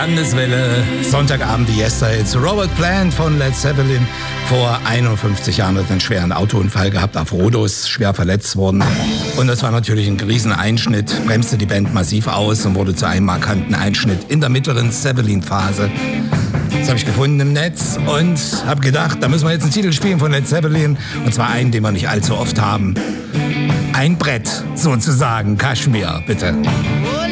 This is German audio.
Landeswelle, Sonntagabend die Yesterdays. Robert Plant von Led Zeppelin, vor 51 Jahren hat einen schweren Autounfall gehabt auf Rhodos, schwer verletzt worden. Und das war natürlich ein Rieseneinschnitt, bremste die Band massiv aus und wurde zu einem markanten Einschnitt in der mittleren Zeppelin-Phase. Das habe ich gefunden im Netz und habe gedacht, da müssen wir jetzt einen Titel spielen von Led Zeppelin. Und zwar einen, den wir nicht allzu oft haben. Ein Brett, sozusagen. Kaschmir, bitte.